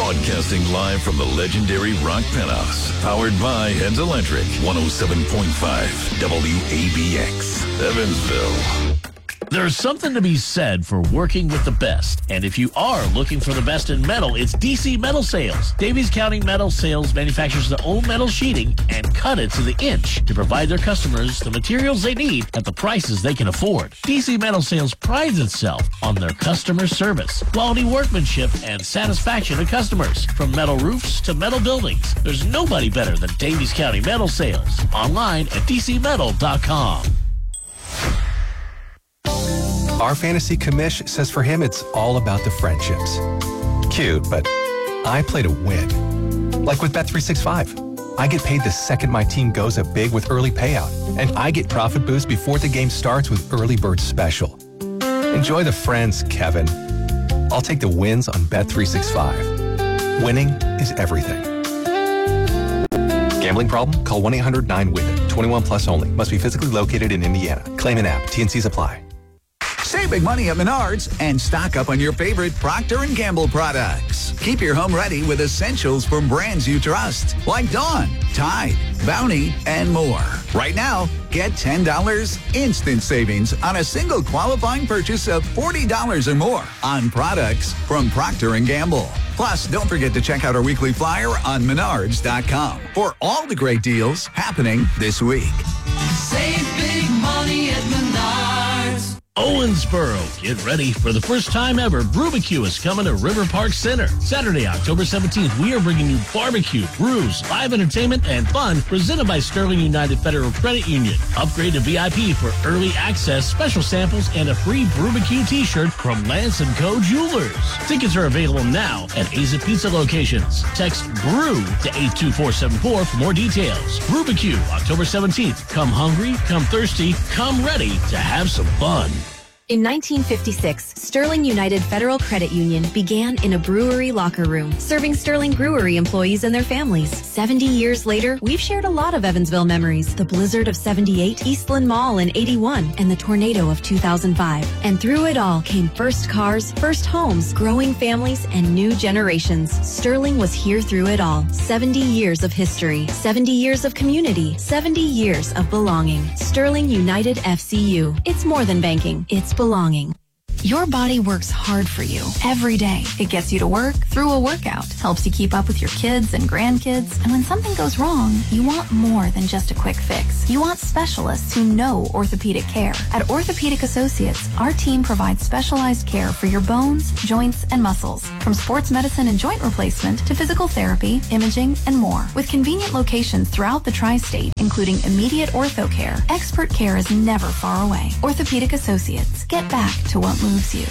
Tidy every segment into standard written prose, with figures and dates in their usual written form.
Broadcasting live from the legendary Rock Penthouse. Powered by Heads Electric. 107.5 WABX. Evansville. There's something to be said for working with the best. And if you are looking for the best in metal, it's DC Metal Sales. Davies County Metal Sales manufactures their own metal sheeting and cut it to the inch to provide their customers the materials they need at the prices they can afford. DC Metal Sales prides itself on their customer service, quality workmanship, and satisfaction to customers. From metal roofs to metal buildings, there's nobody better than Davies County Metal Sales. Online at dcmetal.com. Our fantasy commish says for him it's all about the friendships. Cute, but I play to win. Like with Bet365. I get paid the second my team goes up big with early payout, and I get profit boost before the game starts with Early Bird Special. Enjoy the friends, Kevin. I'll take the wins on Bet365. Winning is everything. Gambling problem? Call 1-800-9-WITH-IT. 21 plus only. Must be physically located in Indiana. Claim an app. T&Cs apply. Save big money at Menards and stock up on your favorite Procter & Gamble products. Keep your home ready with essentials from brands you trust, like Dawn, Tide, Bounty, and more. Right now, get $10 instant savings on a single qualifying purchase of $40 or more on products from Procter & Gamble. Plus, don't forget to check out our weekly flyer on Menards.com for all the great deals happening this week. Save big money at Menards. Owensboro, get ready for the first time ever. Brubacue is coming to River Park Center. Saturday, October 17th, we are bringing you barbecue, brews, live entertainment, and fun presented by Sterling United Federal Credit Union. Upgrade to VIP for early access, special samples, and a free Brubacue t-shirt from Lance & Co. Jewelers. Tickets are available now at Aza Pizza locations. Text BREW to 82474 for more details. Brubacue, October 17th. Come hungry, come thirsty, come ready to have some fun. In 1956, Sterling United Federal Credit Union began in a brewery locker room, serving Sterling Brewery employees and their families. 70 years later, we've shared a lot of Evansville memories. The blizzard of 78, Eastland Mall in 81, and the tornado of 2005. And through it all came first cars, first homes, growing families, and new generations. Sterling was here through it all. 70 years of history, 70 years of community, 70 years of belonging. Sterling United FCU. It's more than banking. It's belonging. Your body works hard for you every day. It gets you to work through a workout, helps you keep up with your kids and grandkids, and when something goes wrong, you want more than just a quick fix. You want specialists who know orthopedic care. At Orthopedic Associates, our team provides specialized care for your bones, joints, and muscles, from sports medicine and joint replacement to physical therapy, imaging, and more. With convenient locations throughout the tri-state, including immediate ortho care, expert care is never far away. Orthopedic Associates. Get back to what moves you.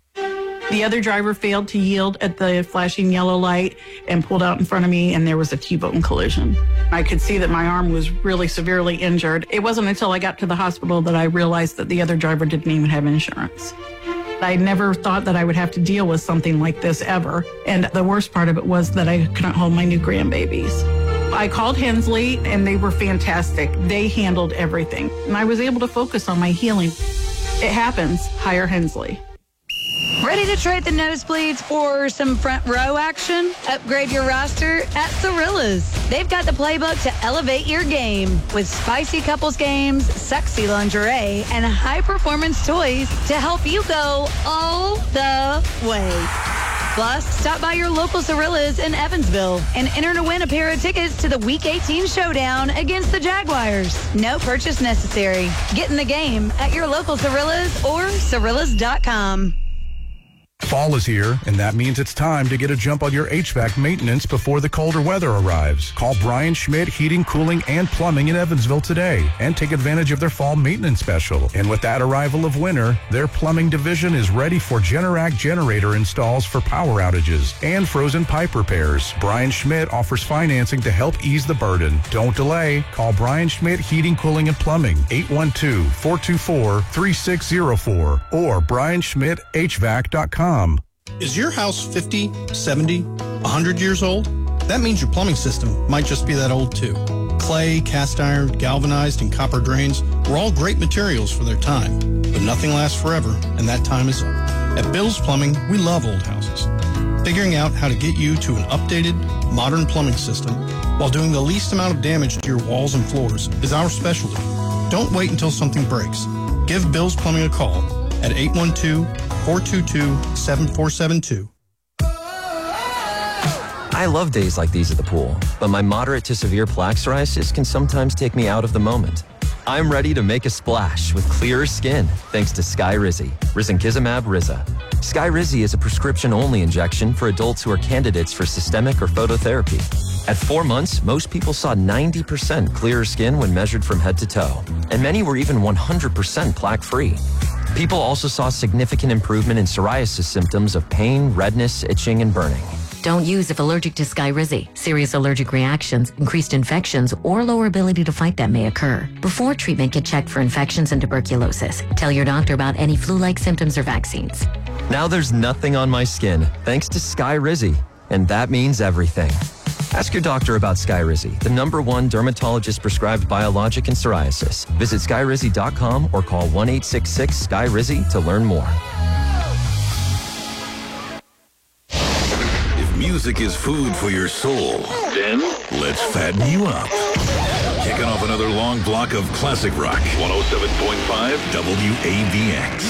The other driver failed to yield at the flashing yellow light and pulled out in front of me, and there was a T-bone collision. I could see that my arm was really severely injured. It wasn't until I got to the hospital that I realized that the other driver didn't even have insurance. I never thought that I would have to deal with something like this ever. And the worst part of it was that I couldn't hold my new grandbabies. I called Hensley, and they were fantastic. They handled everything, and I was able to focus on my healing. It happens. Hire Hensley. Ready to trade the nosebleeds for some front row action? Upgrade your roster at Cirillas. They've got the playbook to elevate your game with spicy couples games, sexy lingerie, and high-performance toys to help you go all the way. Plus, stop by your local Cirillas in Evansville and enter to win a pair of tickets to the Week 18 showdown against the Jaguars. No purchase necessary. Get in the game at your local Cirillas or Cirillas.com. Fall is here, and that means it's time to get a jump on your HVAC maintenance before the colder weather arrives. Call Brian Schmidt Heating, Cooling, and Plumbing in Evansville today and take advantage of their fall maintenance special. And with that arrival of winter, their plumbing division is ready for Generac generator installs for power outages and frozen pipe repairs. Brian Schmidt offers financing to help ease the burden. Don't delay. Call Brian Schmidt Heating, Cooling, and Plumbing, 812-424-3604 or BrianSchmidtHVAC.com. Is your house 50, 70, 100 years old? That means your plumbing system might just be that old too. Clay, cast iron, galvanized, and copper drains were all great materials for their time, but nothing lasts forever, and that time is up. At Bill's Plumbing, we love old houses. They Figuring out how to get you to an updated, modern plumbing system while doing the least amount of damage to your walls and floors is our specialty. Don't wait until something breaks. Give Bill's Plumbing a call at 812-422-7472. I love days like these at the pool, but my moderate to severe plaque psoriasis can sometimes take me out of the moment. I'm ready to make a splash with clearer skin thanks to Skyrizi, Risankizumab Riza. Skyrizi is a prescription-only injection for adults who are candidates for systemic or phototherapy. At 4 months, most people saw 90% clearer skin when measured from head to toe, and many were even 100% plaque-free. People also saw significant improvement in psoriasis symptoms of pain, redness, itching, and burning. Don't use if allergic to Skyrizi. Serious allergic reactions, increased infections, or lower ability to fight them may occur. Before treatment, get checked for infections and tuberculosis. Tell your doctor about any flu-like symptoms or vaccines. Now there's nothing on my skin thanks to Skyrizi, and that means everything. Ask your doctor about Skyrizi, the #1 dermatologist-prescribed biologic in psoriasis. Visit Skyrizi.com or call 1-866-SKYRIZI to learn more. Music is food for your soul. Then let's fatten you up. Kicking off another long block of classic rock. 107.5 WABX.